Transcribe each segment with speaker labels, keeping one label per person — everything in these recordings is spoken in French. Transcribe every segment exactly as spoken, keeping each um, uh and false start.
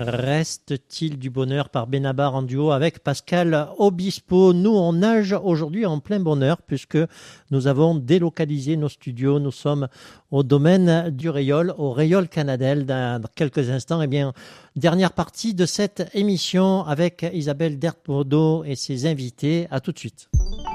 Speaker 1: Reste-t-il du bonheur par Benabar en duo avec Pascal Obispo. Nous, on nage aujourd'hui en plein bonheur puisque nous avons délocalisé nos studios. Nous sommes au domaine du Rayol, au Rayol Canadel. Dans quelques instants, eh bien, dernière partie de cette émission avec Isabelle Dertbourdeau et ses invités. À tout de suite.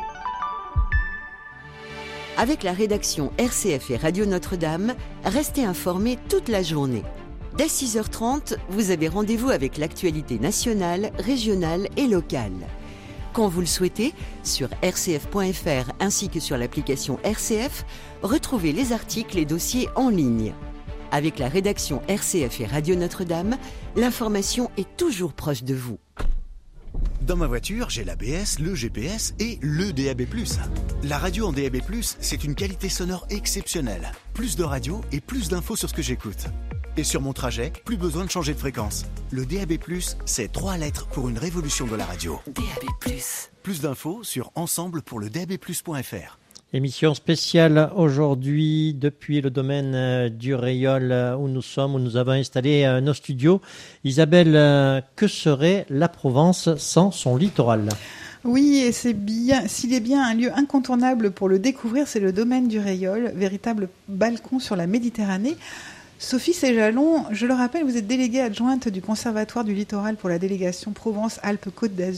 Speaker 2: Avec la rédaction R C F et Radio Notre-Dame, restez informés toute la journée. Dès six heures trente, vous avez rendez-vous avec l'actualité nationale, régionale et locale. Quand vous le souhaitez, sur r c f point f r ainsi que sur l'application R C F, retrouvez les articles et dossiers en ligne. Avec la rédaction R C F et Radio Notre-Dame, l'information est toujours proche de vous.
Speaker 3: Dans ma voiture, j'ai l'A B S, le G P S et le D A B plus. La radio en D A B plus, c'est une qualité sonore exceptionnelle. Plus de radio et plus d'infos sur ce que j'écoute. Et sur mon trajet, plus besoin de changer de fréquence. Le D A B plus, c'est trois lettres pour une révolution de la radio.
Speaker 2: D A B plus.
Speaker 3: Plus d'infos sur ensemble pour le d a b plus point f r.
Speaker 1: Émission spéciale aujourd'hui depuis le domaine du Rayol où nous sommes, où nous avons installé nos studios. Isabelle, que serait la Provence sans son littoral ?
Speaker 4: Oui, et c'est bien, s'il est bien un lieu incontournable pour le découvrir, c'est le domaine du Rayol, véritable balcon sur la Méditerranée. Sophie Séjalon, je le rappelle, vous êtes déléguée adjointe du Conservatoire du Littoral pour la délégation Provence-Alpes-Côte d'Azur.